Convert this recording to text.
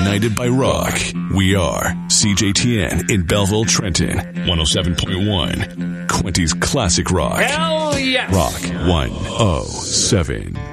United by rock. We are CJTN in Belleville, Trenton. 107.1. Quinty's Classic Rock. Hell yes. Rock 107.